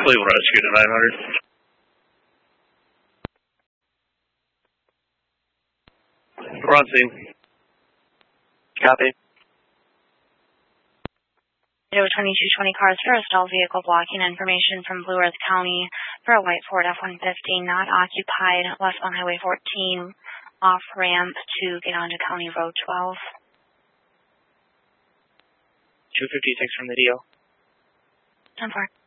Cleveland Rescue to 900. We're on scene. Copy. 2220 cars for a stalled vehicle blocking information from Blue Earth County for a white Ford F-150 not occupied westbound Highway 14 off ramp to get onto County Road 12. 256 from the deal. 10-4.